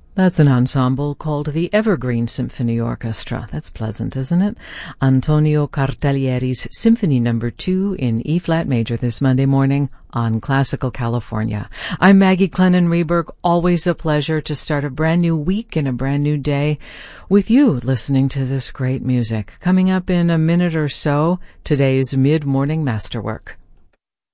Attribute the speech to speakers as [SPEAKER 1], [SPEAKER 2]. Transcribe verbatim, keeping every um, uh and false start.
[SPEAKER 1] That's an ensemble called the Evergreen Symphony Orchestra. That's pleasant, isn't it? Antonio Cartaglieri's Symphony Number Two in E-flat major this Monday morning on Classical California. I'm Maggie Clennon-Reberg. Always a pleasure to start a brand new week and a brand new day with you listening to this great music. Coming up in a minute or so, today's mid-morning masterwork.